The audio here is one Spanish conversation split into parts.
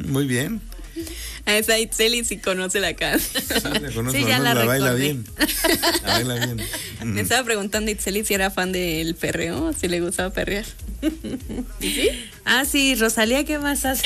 Muy bien. A esa Itzel sí conoce la canción. Sí, la conozco, Sí, ya la baila recordé. bien. La baila bien. Me estaba preguntando Itzel si era fan del perreo, si le gustaba perrear. ¿Y sí? Ah, sí, Rosalía, ¿qué más hace?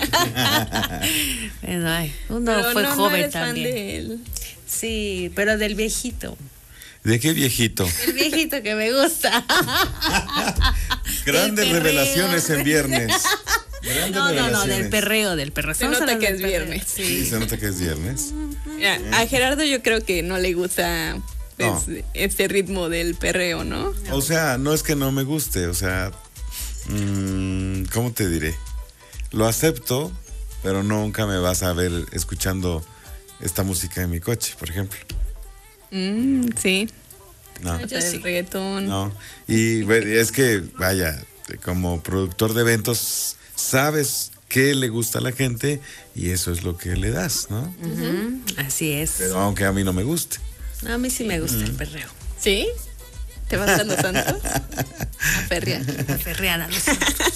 Bueno, ay, uno Pero fue no joven eres fan también. de él. Sí, pero del viejito. ¿De qué viejito? El viejito que me gusta. Grandes Del perreo. revelaciones en viernes. Grandes No, revelaciones. del perreo. Se Estamos nota hablando que del es perreo. viernes. Sí, Sí. se nota que es viernes. Mira, a Gerardo yo creo que no le gusta pues, No. este ritmo del perreo, ¿no? O sea, no es que no me guste, o sea, ¿cómo te diré? Lo acepto, pero nunca me vas a ver escuchando esta música en mi coche, por ejemplo. Sí. No, Yo sí. Reggaetón. no. Y bueno, es que, vaya, como productor de eventos, sabes qué le gusta a la gente y eso es lo que le das, ¿no? Ujú, así es. Pero aunque a mí no me guste. No, a mí sí me gusta el perreo. ¿Sí? ¿Te vas dando santos? A perrear. La ferreada, los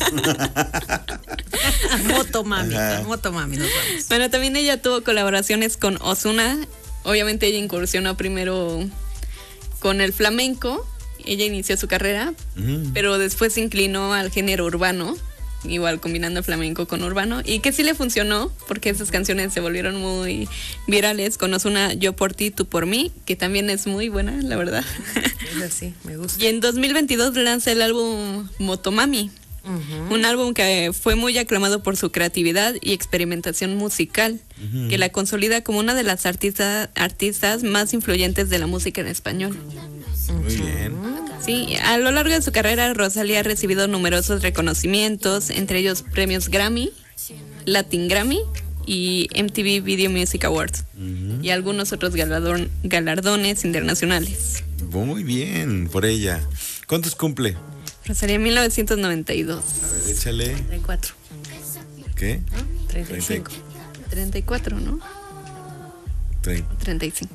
Motomami, Ajá. con Motomami nos vamos. Bueno, también ella tuvo colaboraciones con Ozuna. Obviamente ella incursionó primero con el flamenco. Ella inició su carrera, pero después se inclinó al género urbano, igual combinando flamenco con urbano, y que sí le funcionó, porque esas canciones se volvieron muy virales. Con Ozuna, Yo por ti, tú por mí, que también es muy buena, la verdad. Eso sí, me gusta. Y en 2022 lanza el álbum Motomami, un álbum que fue muy aclamado por su creatividad y experimentación musical, que la consolida como una de las artistas más influyentes de la música en español. Muy bien. Sí, a lo largo de su carrera, Rosalía ha recibido numerosos reconocimientos, entre ellos premios Grammy, Latin Grammy y MTV Video Music Awards, y algunos otros galardones internacionales. Muy bien, por ella. ¿Cuántos cumple? Rosalía en 1992. A ver, échale. 34, ¿Qué? 35. 34, ¿no? 30. 35.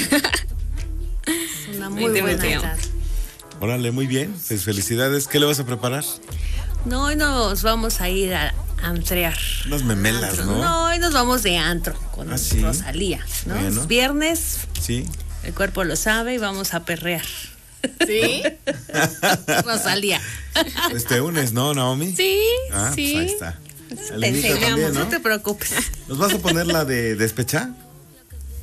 Es una muy Veinte, buena 21. edad. Órale, muy bien. Pues felicidades. ¿Qué le vas a preparar? No, hoy nos vamos a ir a antrear. Unas memelas, Antro. ¿no? No, hoy nos vamos de antro con ¿Ah, sí? Rosalía, ¿no? Bueno. Es viernes, Sí. el cuerpo lo sabe y vamos a perrear. ¿Sí? Rosalía. Pues te unes, ¿no, Naomi? Sí, Ah, sí. pues ahí está. Te Alenita enseñamos, también, no ¿no? te preocupes. ¿Nos vas a poner la de Despecha?